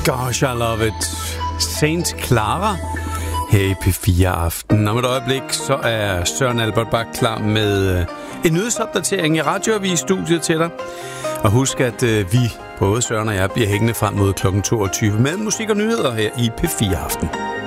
Gosh, I love it. Saint Clara her i P4 Aften. Om et øjeblik, så er Søren Albert Bach klar med en nyhedsopdatering i Radioavis-studiet til dig. Og husk, at vi, både Søren og jeg, bliver hængende frem mod kl. 22 med musik og nyheder her i P4 Aften.